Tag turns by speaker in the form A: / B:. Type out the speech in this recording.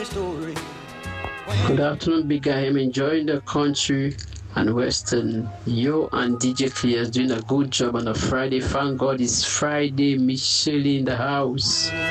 A: funny story.
B: Good afternoon, Big Guy. I'm enjoying the country and Western. Yo and DJ Clear is doing a good job on a Friday. Thank God it's Friday. Michelle in the house.